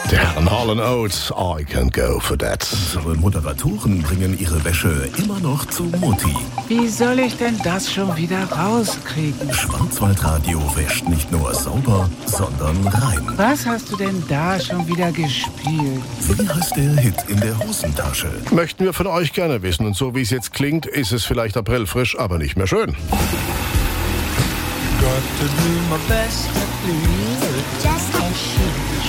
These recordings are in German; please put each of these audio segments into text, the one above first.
Der Herren Hall & Oates, I can go for that. Unsere Moderatoren bringen ihre Wäsche immer noch zu Mutti. Wie soll ich denn das schon wieder rauskriegen? Schwarzwaldradio wäscht nicht nur sauber, sondern rein. Was hast du denn da schon wieder gespielt? Wie heißt der Hit in der Hosentasche? Möchten wir von euch gerne wissen. Und so wie es jetzt klingt, ist es vielleicht aprilfrisch, aber nicht mehr schön. Got to do my best to please her, just as she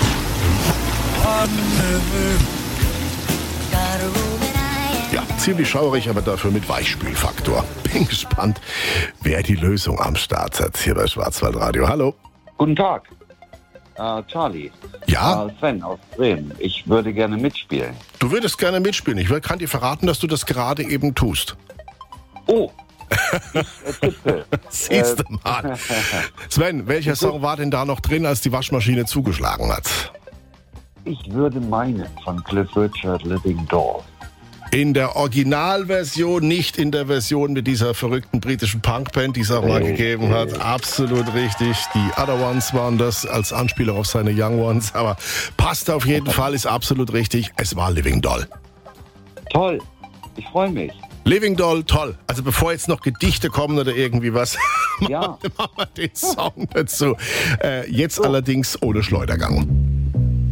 Ja, ziemlich schaurig, aber dafür mit Weichspülfaktor. Bin gespannt, wer die Lösung am Start hat hier bei Schwarzwaldradio. Hallo. Guten Tag, Charlie. Ja? Sven aus Bremen. Ich würde gerne mitspielen. Du würdest gerne mitspielen. Ich kann dir verraten, dass du das gerade eben tust. Oh, ich tippe. Siehst du mal. Sven, welcher Song war denn da noch drin, als die Waschmaschine zugeschlagen hat? Ich würde meinen von Cliff Richard, Living Doll. In der Originalversion, nicht in der Version mit dieser verrückten britischen Punkband, die es auch mal gegeben hat. Absolut richtig. Die Other Ones waren das als Anspielung auf seine Young Ones. Aber passt auf jeden Fall, ist absolut richtig. Es war Living Doll. Toll, ich freue mich. Living Doll, toll. Also bevor jetzt noch Gedichte kommen oder irgendwie was, Ja. machen wir den Song dazu. Jetzt allerdings ohne Schleudergang.